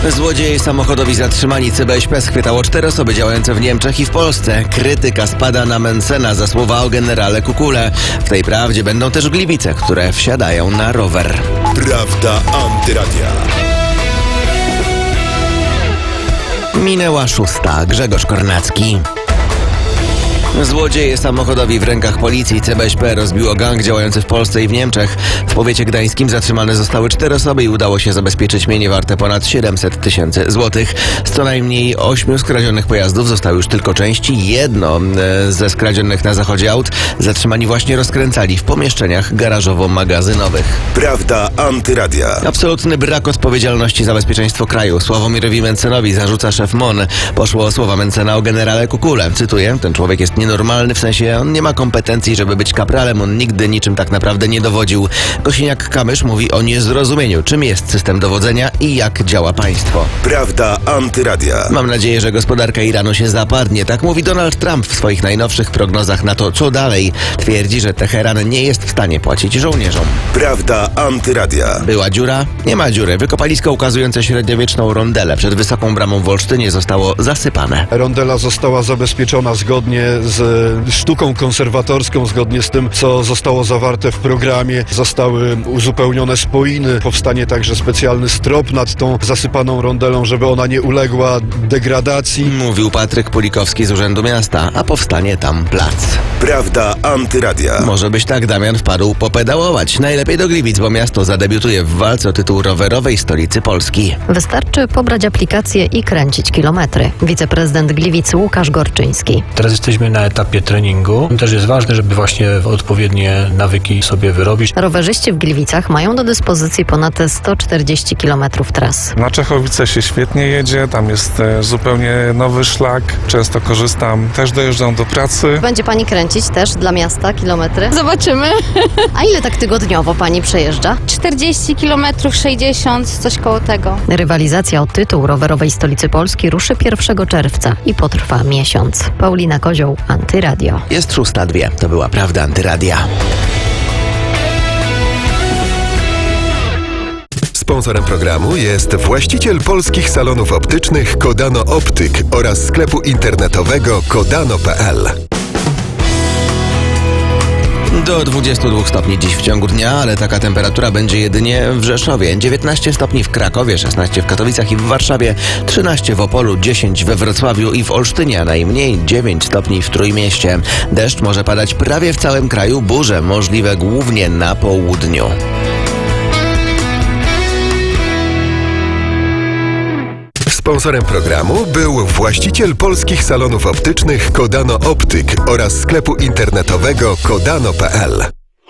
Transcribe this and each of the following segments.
Złodzieje samochodowi zatrzymani. CBŚP schwytało 4 osoby działające w Niemczech i w Polsce. Krytyka spada na Mentzena za słowa o generale Kukule. W tej prawdzie będą też Gliwice, które wsiadają na rower. Prawda Antyradia. Minęła 6. Grzegorz Kornacki. Złodzieje samochodowi w rękach policji. CBŚP rozbiło gang działający w Polsce i w Niemczech. W powiecie gdańskim zatrzymane zostały 4 osoby i udało się zabezpieczyć mienie warte ponad 700 000 złotych. Z co najmniej 8 skradzionych pojazdów zostały już tylko części. Jedno ze skradzionych na zachodzie aut zatrzymani właśnie rozkręcali w pomieszczeniach garażowo-magazynowych. Prawda Antyradia. Absolutny brak odpowiedzialności za bezpieczeństwo kraju. Sławomirowi Mentzenowi zarzuca szef MON. Poszło o słowa Mentzena o generale Kukule. Cytuję: ten człowiek jest nienormalny, w sensie on nie ma kompetencji, żeby być kapralem, on nigdy niczym tak naprawdę nie dowodził. Kosiniak-Kamysz mówi o niezrozumieniu, czym jest system dowodzenia i jak działa państwo. Prawda Antyradia. Mam nadzieję, że gospodarka Iranu się zapadnie. Tak mówi Donald Trump w swoich najnowszych prognozach na to, co dalej. Twierdzi, że Teheran nie jest w stanie płacić żołnierzom. Prawda Antyradia. Była dziura? Nie ma dziury. Wykopalisko ukazujące średniowieczną rondelę przed Wysoką Bramą w Olsztynie zostało zasypane. Rondela została zabezpieczona zgodnie z sztuką konserwatorską, zgodnie z tym, co zostało zawarte w programie. Zostały uzupełnione spoiny. Powstanie także specjalny strop nad tą zasypaną rondelą, żeby ona nie uległa degradacji. Mówił Patryk Pulikowski z Urzędu Miasta, a powstanie tam plac. Prawda Antyradia. Może byś tak, Damian, wpadł popedałować. Najlepiej do Gliwic, bo miasto zadebiutuje w walce o tytuł rowerowej stolicy Polski. Wystarczy pobrać aplikację i kręcić kilometry. Wiceprezydent Gliwic Łukasz Gorczyński. Teraz jesteśmy na etapie treningu. Też jest ważne, żeby właśnie odpowiednie nawyki sobie wyrobić. Rowerzyści w Gliwicach mają do dyspozycji ponad 140 km tras. Na Czechowice się świetnie jedzie, tam jest zupełnie nowy szlak. Często korzystam, też dojeżdżam do pracy. Będzie pani kręcić też dla miasta kilometry? Zobaczymy. A ile tak tygodniowo pani przejeżdża? 40 km, 60, coś koło tego. Rywalizacja o tytuł rowerowej stolicy Polski ruszy 1 czerwca i potrwa miesiąc. Paulina Kozioł, Antyradio. Jest 6:02. To była Prawda Antyradia. Sponsorem programu jest właściciel polskich salonów optycznych Kodano Optyk oraz sklepu internetowego kodano.pl. Do 22 stopni dziś w ciągu dnia, ale taka temperatura będzie jedynie w Rzeszowie. 19 stopni w Krakowie, 16 w Katowicach i w Warszawie, 13 w Opolu, 10 we Wrocławiu i w Olsztynie, a najmniej 9 stopni w Trójmieście. Deszcz może padać prawie w całym kraju, burze możliwe głównie na południu. Sponsorem programu był właściciel polskich salonów optycznych Kodano Optyk oraz sklepu internetowego kodano.pl.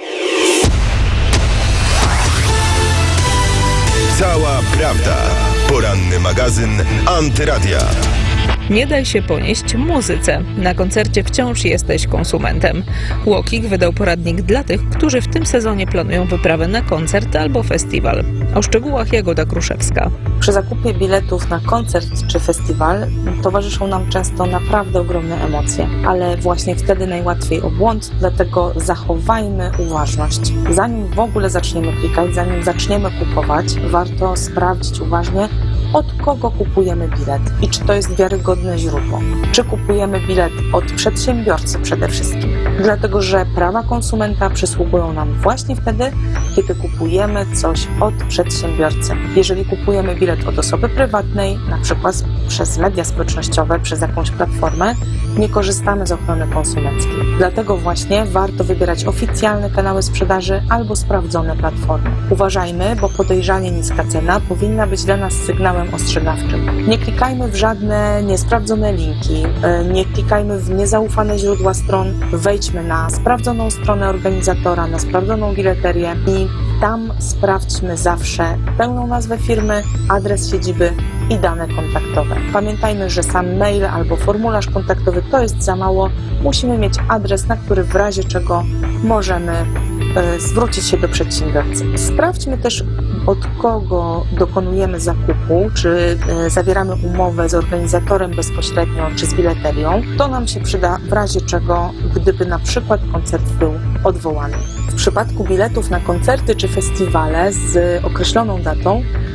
Cała prawda. Poranny magazyn Antyradia. Nie daj się ponieść muzyce. Na koncercie wciąż jesteś konsumentem. Łokik wydał poradnik dla tych, którzy w tym sezonie planują wyprawę na koncert albo festiwal. O szczegółach Jagoda Kruszewska. Przy zakupie biletów na koncert czy festiwal towarzyszą nam często naprawdę ogromne emocje, ale właśnie wtedy najłatwiej o błąd, dlatego zachowajmy uważność. Zanim w ogóle zaczniemy klikać, zanim zaczniemy kupować, warto sprawdzić uważnie, od kogo kupujemy bilet i czy to jest wiarygodne źródło. Czy kupujemy bilet od przedsiębiorcy przede wszystkim, dlatego że prawa konsumenta przysługują nam właśnie wtedy, kiedy kupujemy coś od przedsiębiorcy. Jeżeli kupujemy bilet od osoby prywatnej, na przykład przez media społecznościowe, przez jakąś platformę, nie korzystamy z ochrony konsumenckiej. Dlatego właśnie warto wybierać oficjalne kanały sprzedaży albo sprawdzone platformy. Uważajmy, bo podejrzanie niska cena powinna być dla nas sygnałem ostrzegawczym. Nie klikajmy w żadne niesprawdzone linki, nie klikajmy w niezaufane źródła stron, wejdźmy na sprawdzoną stronę organizatora, na sprawdzoną bileterię i tam sprawdźmy zawsze pełną nazwę firmy, adres siedziby i dane kontaktowe. Pamiętajmy, że sam mail albo formularz kontaktowy to jest za mało. Musimy mieć adres, na który w razie czego możemy zwrócić się do przedsiębiorcy. Sprawdźmy też, od kogo dokonujemy zakupu, czy zawieramy umowę z organizatorem bezpośrednio, czy z bileterią. To nam się przyda w razie czego, gdyby na przykład koncert był odwołany. W przypadku biletów na koncerty czy festiwale z określoną datą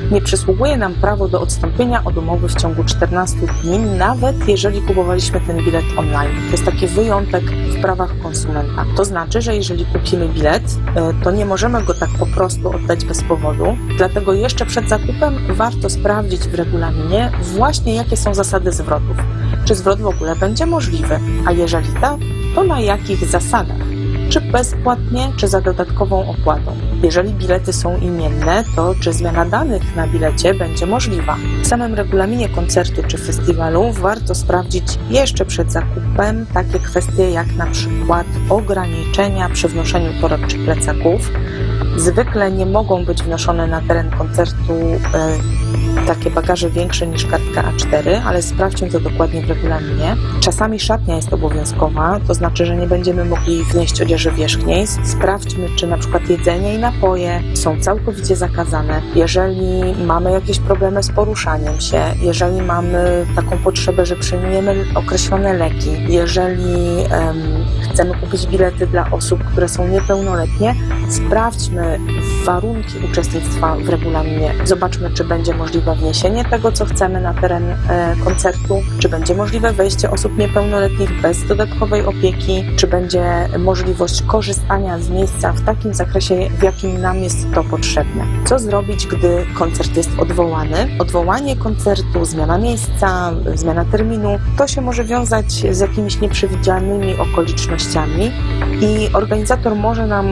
Nie przysługuje nam prawo do odstąpienia od umowy w ciągu 14 dni, nawet jeżeli kupowaliśmy ten bilet online. To jest taki wyjątek w prawach konsumenta. To znaczy, że jeżeli kupimy bilet, to nie możemy go tak po prostu oddać bez powodu. Dlatego jeszcze przed zakupem warto sprawdzić w regulaminie właśnie, jakie są zasady zwrotów. Czy zwrot w ogóle będzie możliwy, a jeżeli tak, to na jakich zasadach? Czy bezpłatnie, czy za dodatkową opłatą? Jeżeli bilety są imienne, to czy zmiana danych na bilecie będzie możliwa? W samym regulaminie koncertu czy festiwalu warto sprawdzić jeszcze przed zakupem takie kwestie jak na przykład ograniczenia przy wnoszeniu toreb czy plecaków. Zwykle nie mogą być wnoszone na teren koncertu takie bagaże większe niż kartka A4, ale sprawdźmy to dokładnie w regulaminie. Czasami szatnia jest obowiązkowa, to znaczy, że nie będziemy mogli wnieść odzieży wierzchniej. Sprawdźmy, czy na przykład jedzenie i napoje są całkowicie zakazane. Jeżeli mamy jakieś problemy z poruszaniem się, jeżeli mamy taką potrzebę, że przyjmujemy określone leki, jeżeli chcemy kupić bilety dla osób, które są niepełnoletnie, sprawdźmy warunki uczestnictwa w regulaminie. Zobaczmy, czy będzie możliwe wniesienie tego, co chcemy na teren koncertu, czy będzie możliwe wejście osób niepełnoletnich bez dodatkowej opieki, czy będzie możliwość korzystania z miejsca w takim zakresie, w jakim nam jest to potrzebne. Co zrobić, gdy koncert jest odwołany? Odwołanie koncertu, zmiana miejsca, zmiana terminu, to się może wiązać z jakimiś nieprzewidzianymi okolicznościami i organizator może nam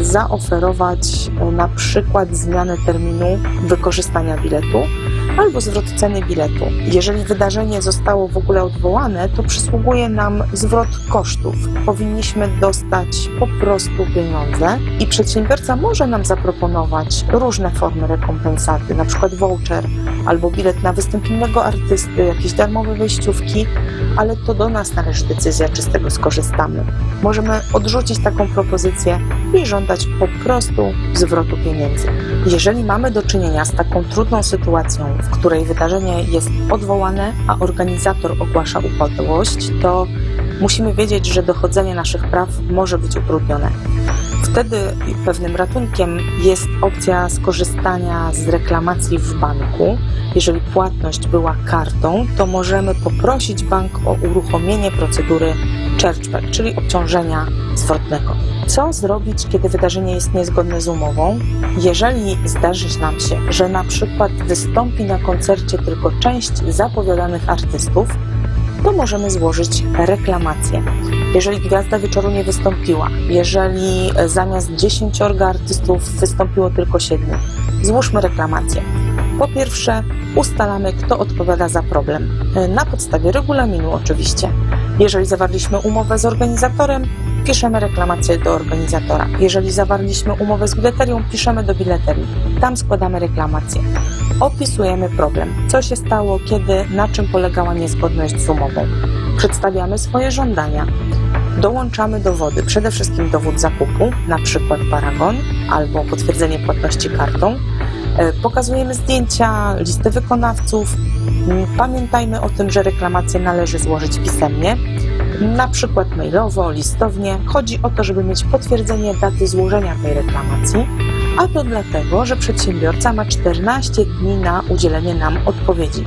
zaoferować na przykład zmianę terminu wykorzystania biletu albo zwrot ceny biletu. Jeżeli wydarzenie zostało w ogóle odwołane, to przysługuje nam zwrot kosztów. Powinniśmy dostać po prostu pieniądze i przedsiębiorca może nam zaproponować różne formy rekompensaty, na przykład voucher albo bilet na występ innego artysty, jakieś darmowe wejściówki, ale to do nas należy decyzja, czy z tego skorzystamy. Możemy odrzucić taką propozycję i żądać po prostu zwrotu pieniędzy. Jeżeli mamy do czynienia z taką trudną sytuacją, w której wydarzenie jest odwołane, a organizator ogłasza upadłość, to musimy wiedzieć, że dochodzenie naszych praw może być utrudnione. Wtedy pewnym ratunkiem jest opcja skorzystania z reklamacji w banku. Jeżeli płatność była kartą, to możemy poprosić bank o uruchomienie procedury chargeback, czyli obciążenia zwrotnego. Co zrobić, kiedy wydarzenie jest niezgodne z umową? Jeżeli zdarzy nam się, że na przykład wystąpi na koncercie tylko część zapowiadanych artystów, to możemy złożyć reklamację. Jeżeli gwiazda wieczoru nie wystąpiła, jeżeli zamiast 10 artystów wystąpiło tylko 7, złóżmy reklamację. Po pierwsze, ustalamy, kto odpowiada za problem. Na podstawie regulaminu oczywiście. Jeżeli zawarliśmy umowę z organizatorem, piszemy reklamację do organizatora. Jeżeli zawarliśmy umowę z bileterią, piszemy do bileterii. Tam składamy reklamację. Opisujemy problem. Co się stało, kiedy, na czym polegała niezgodność z umową. Przedstawiamy swoje żądania. Dołączamy dowody, przede wszystkim dowód zakupu, na przykład paragon albo potwierdzenie płatności kartą. Pokazujemy zdjęcia, listy wykonawców. Pamiętajmy o tym, że reklamację należy złożyć pisemnie, na przykład mailowo, listownie. Chodzi o to, żeby mieć potwierdzenie daty złożenia tej reklamacji, a to dlatego, że przedsiębiorca ma 14 dni na udzielenie nam odpowiedzi.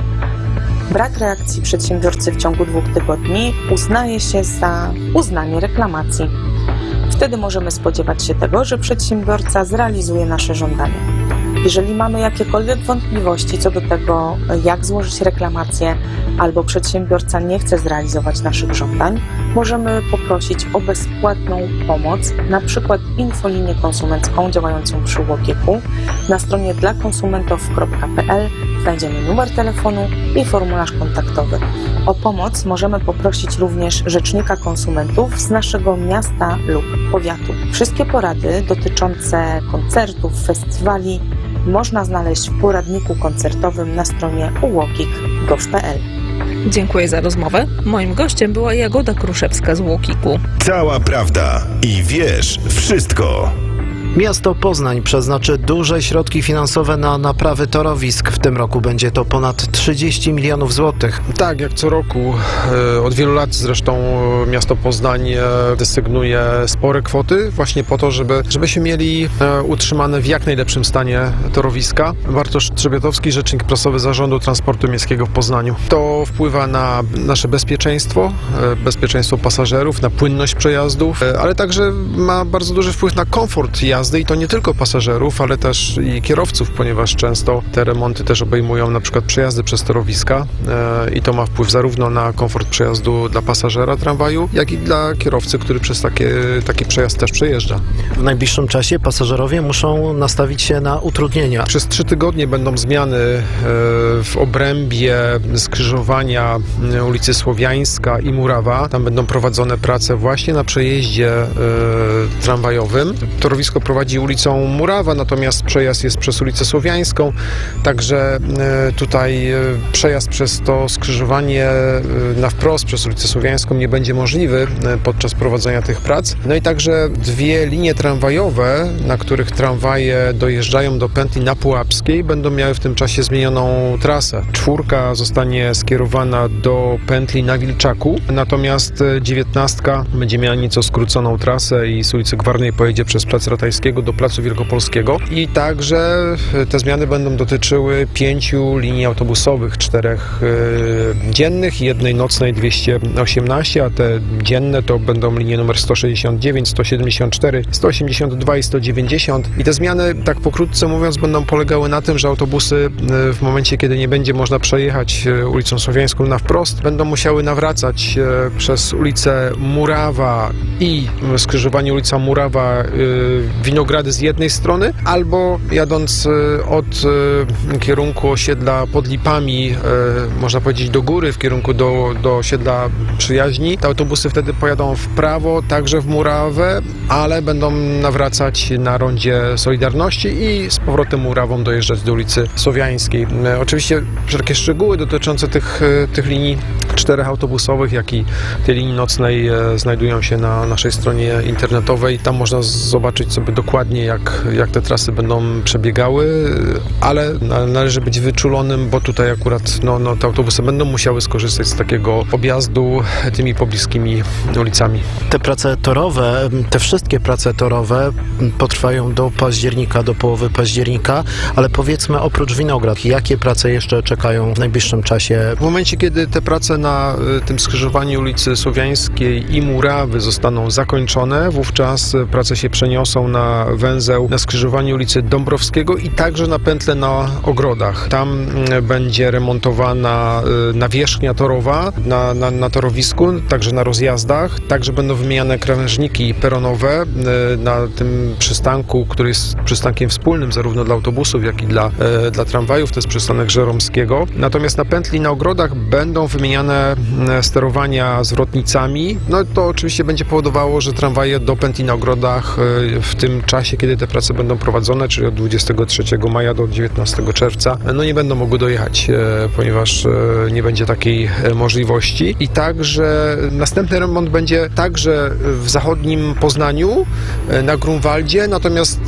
Brak reakcji przedsiębiorcy w ciągu 2 tygodni uznaje się za uznanie reklamacji. Wtedy możemy spodziewać się tego, że przedsiębiorca zrealizuje nasze żądania. Jeżeli mamy jakiekolwiek wątpliwości co do tego, jak złożyć reklamację, albo przedsiębiorca nie chce zrealizować naszych żądań, możemy poprosić o bezpłatną pomoc, na przykład infolinię konsumencką działającą przy UOKiK-u. Na stronie dlakonsumentów.pl znajdziemy numer telefonu i formularz kontaktowy. O pomoc możemy poprosić również rzecznika konsumentów z naszego miasta lub powiatu. Wszystkie porady dotyczące koncertów, festiwali można znaleźć w poradniku koncertowym na stronie uokik.gov.pl. Dziękuję za rozmowę. Moim gościem była Jagoda Kruszewska z UOKiK-u. Cała prawda i wiesz wszystko. Miasto Poznań przeznaczy duże środki finansowe na naprawy torowisk. W tym roku będzie to ponad 30 milionów złotych. Tak, jak co roku, od wielu lat zresztą miasto Poznań desygnuje spore kwoty właśnie po to, żebyśmy mieli utrzymane w jak najlepszym stanie torowiska. Bartosz Trzebiatowski, rzecznik prasowy Zarządu Transportu Miejskiego w Poznaniu. To wpływa na nasze bezpieczeństwo pasażerów, na płynność przejazdów, ale także ma bardzo duży wpływ na komfort jazdy i to nie tylko pasażerów, ale też i kierowców, ponieważ często te remonty też obejmują na przykład przejazdy przez torowiska i to ma wpływ zarówno na komfort przejazdu dla pasażera tramwaju, jak i dla kierowcy, który przez taki przejazd też przejeżdża. W najbliższym czasie pasażerowie muszą nastawić się na utrudnienia. Przez 3 tygodnie będą zmiany w obrębie skrzyżowania ulicy Słowiańska i Murawa. Tam będą prowadzone prace właśnie na przejeździe tramwajowym. Torowisko prowadzi ulicą Murawa, natomiast przejazd jest przez ulicę Słowiańską, także tutaj przejazd przez to skrzyżowanie na wprost przez ulicę Słowiańską nie będzie możliwy podczas prowadzenia tych prac. No i także 2 linie tramwajowe, na których tramwaje dojeżdżają do pętli na Pułapskiej, będą miały w tym czasie zmienioną trasę. 4 zostanie skierowana do pętli na Wilczaku, natomiast 19 będzie miała nieco skróconą trasę i z ulicy Gwarnej pojedzie przez Plac Ratajskiego do Placu Wielkopolskiego. I także te zmiany będą dotyczyły 5 linii autobusowych, 4 dziennych i 1 nocnej 218, a te dzienne to będą linie numer 169, 174, 182 i 190. I te zmiany, tak pokrótce mówiąc, będą polegały na tym, że autobusy w momencie, kiedy nie będzie można przejechać ulicą Słowiańską na wprost, będą musiały nawracać przez ulicę Murawa i skrzyżowanie ulica Murawa Winogrady z jednej strony, albo jadąc od kierunku osiedla pod Lipami, można powiedzieć do góry, w kierunku do osiedla Przyjaźni. Te autobusy wtedy pojadą w prawo, także w Murawę, ale będą nawracać na rondzie Solidarności i z powrotem Murawą dojeżdżać do ulicy Słowiańskiej. Oczywiście wszelkie szczegóły dotyczące tych linii 4 autobusowych, jak i tej linii nocnej znajdują się na naszej stronie internetowej. Tam można zobaczyć sobie dokładnie, jak te trasy będą przebiegały, ale należy być wyczulonym, bo tutaj akurat te autobusy będą musiały skorzystać z takiego objazdu tymi pobliskimi ulicami. Te prace torowe, te wszystkie prace torowe potrwają do października, do połowy października, ale powiedzmy oprócz Winograd, jakie prace jeszcze czekają w najbliższym czasie? W momencie, kiedy te prace na tym skrzyżowaniu ulicy Słowiańskiej i Murawy zostaną zakończone, wówczas prace się przeniosą na węzeł na skrzyżowaniu ulicy Dąbrowskiego i także na pętlę na Ogrodach. Tam będzie remontowana nawierzchnia torowa na torowisku, także na rozjazdach. Także będą wymieniane krawężniki peronowe na tym przystanku, który jest przystankiem wspólnym zarówno dla autobusów, jak i dla tramwajów. To jest przystanek Żeromskiego. Natomiast na pętli na Ogrodach będą wymieniane sterowania zwrotnicami. No to oczywiście będzie powodowało, że tramwaje do pętli na Ogrodach w tym czasie, kiedy te prace będą prowadzone, czyli od 23 maja do 19 czerwca, nie będą mogły dojechać, ponieważ nie będzie takiej możliwości. I także następny remont będzie także w zachodnim Poznaniu, na Grunwaldzie, natomiast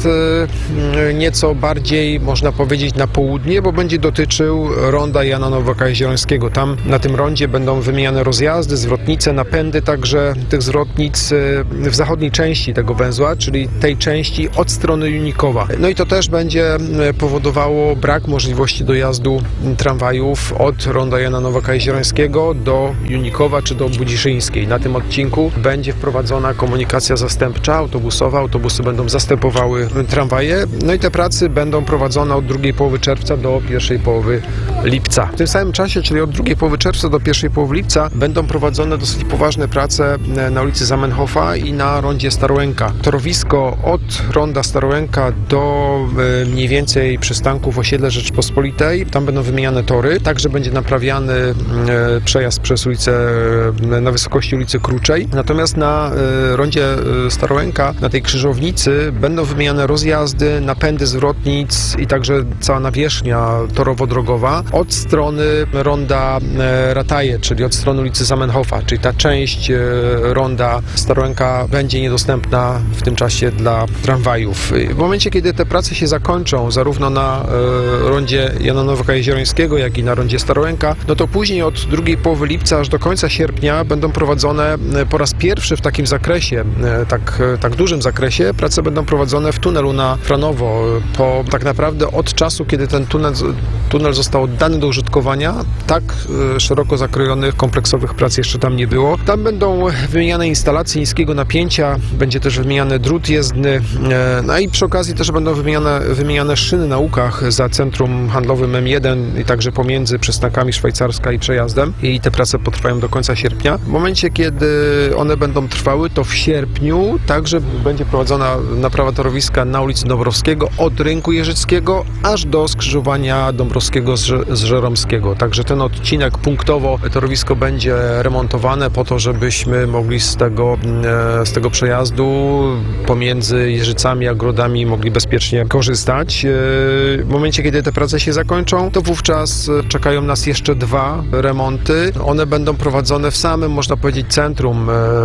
nieco bardziej, można powiedzieć, na południe, bo będzie dotyczył ronda Jana Nowaka-Jeziorańskiego. Tam na tym rondzie będą wymieniane rozjazdy, zwrotnice, napędy także tych zwrotnic w zachodniej części tego węzła, czyli tej części od strony Junikowa. No i to też będzie powodowało brak możliwości dojazdu tramwajów od ronda Jana Nowaka-Jeziorańskiego do Junikowa czy do Budziszyńskiej. Na tym odcinku będzie wprowadzona komunikacja zastępcza autobusowa. Autobusy będą zastępowały tramwaje. No i te prace będą prowadzone od drugiej połowy czerwca do pierwszej połowy lipca. W tym samym czasie, czyli od drugiej połowy czerwca do pierwszej połowy lipca, będą prowadzone dosyć poważne prace na ulicy Zamenhofa i na rondzie Starołęka. Torowisko od ronda Starołęka do mniej więcej przystanków osiedla Rzeczpospolitej. Tam będą wymieniane tory. Także będzie naprawiany przejazd przez ulicę na wysokości ulicy Kruczej. Natomiast na rondzie Starołęka, na tej krzyżownicy będą wymieniane rozjazdy, napędy zwrotnic i także cała nawierzchnia torowo-drogowa. od strony ronda Rataje, czyli od strony ulicy Zamenhofa, czyli ta część ronda Starołęka będzie niedostępna w tym czasie dla tramwajów. W momencie, kiedy te prace się zakończą, zarówno na rondzie Jana Nowaka-Jeziorańskiego, jak i na rondzie Starołęka, no to później od drugiej połowy lipca aż do końca sierpnia będą prowadzone po raz pierwszy w takim zakresie, tak dużym zakresie, prace będą prowadzone w tunelu na Franowo. Po tak naprawdę od czasu, kiedy ten tunel został oddany do użytkowania, tak szeroko zakrojonych, kompleksowych prac jeszcze tam nie było. Tam będą wymieniane instalacje niskiego napięcia, będzie też wymieniany drut jezdny, no i przy okazji też będą wymieniane szyny na łukach za centrum handlowym M1 i także pomiędzy przystankami Szwajcarska i Przejazdem, i te prace potrwają do końca sierpnia. W momencie, kiedy one będą trwały, to w sierpniu także będzie prowadzona naprawa torowiska na ulicy Dąbrowskiego od Rynku Jeżyckiego aż do skrzyżowania Dąbrowskiego z Żeromskiego. Także ten odcinek punktowo torowisko będzie remontowane po to, żebyśmy mogli z tego przejazdu pomiędzy Jeżycami a Grodami mogli bezpiecznie korzystać. W momencie, kiedy te prace się zakończą, to wówczas czekają nas jeszcze 2 remonty. One będą prowadzone w samym, można powiedzieć, centrum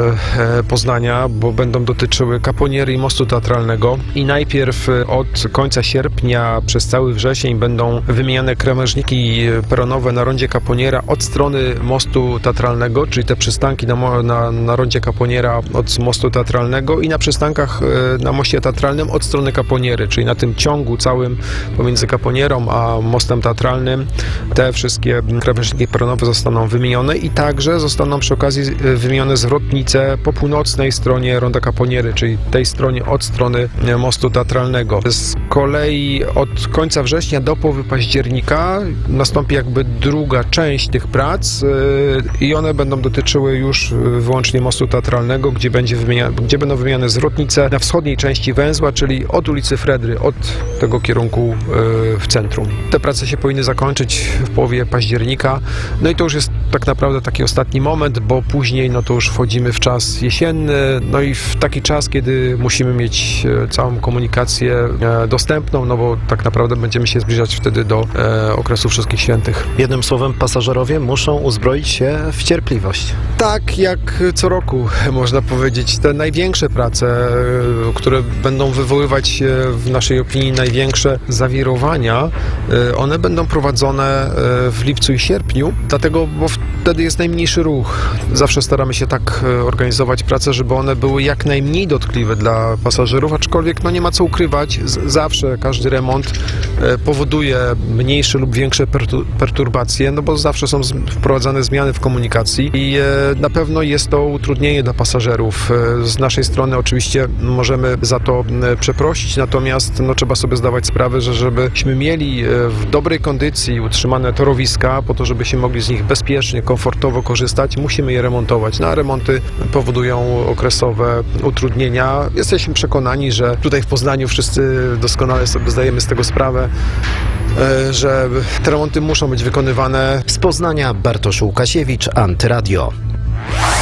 Poznania, bo będą dotyczyły Kaponiery i Mostu Teatralnego. I najpierw od końca sierpnia przez cały wrzesień będą wymieniane krawężniki peronowe na rondzie Kaponiera od strony Mostu Teatralnego, czyli te przystanki na rondzie Kaponiera od Mostu Teatralnego, i na przystankach na Moście Teatralnym od strony Kaponiery, czyli na tym ciągu całym pomiędzy Kaponierą a Mostem Teatralnym te wszystkie krawężniki peronowe zostaną wymienione i także zostaną przy okazji wymienione zwrotnice po północnej stronie ronda Kaponiery, czyli tej stronie od strony Mostu Teatralnego. Z kolei od końca września do połowy października nastąpi jakby druga część tych prac i one będą dotyczyły już wyłącznie Mostu Teatralnego, gdzie będą wymieniane zwrotnice na wschodniej części węzła, czyli od ulicy Fredry, od tego kierunku w centrum. Te prace się powinny zakończyć w połowie października, no i to już jest tak naprawdę taki ostatni moment, bo później no to już wchodzimy w czas jesienny, no i w taki czas, kiedy musimy mieć całą komunikację dostępną, no bo tak naprawdę będziemy się zbliżać wtedy do okresu Wszystkich Świętych. Jednym słowem, pasażerowie muszą uzbroić się w cierpliwość. Tak jak co roku, można powiedzieć. Te największe prace, które będą wywoływać w naszej opinii największe zawirowania, one będą prowadzone w lipcu i sierpniu, dlatego, bo wtedy jest najmniejszy ruch. Zawsze staramy się tak organizować prace, żeby one były jak najmniej dotkliwe dla pasażerów, aczkolwiek no nie ma co ukrywać, zawsze każdy remont powoduje mniejsze lub większe perturbacje, no bo zawsze są wprowadzane zmiany w komunikacji i na pewno jest to utrudnienie dla pasażerów. Z naszej strony oczywiście możemy za to przeprosić, natomiast no, trzeba sobie zdawać sprawę, że żebyśmy mieli w dobrej kondycji utrzymane torowiska, po to, żebyśmy mogli z nich bezpiecznie, komfortowo korzystać, musimy je remontować. No a remonty powodują okresowe utrudnienia. Jesteśmy przekonani, że tutaj w Poznaniu wszyscy doskonale sobie zdajemy z tego sprawę, że te remonty muszą być wykonywane. Z Poznania Bartosz Łukasiewicz, Antyradio.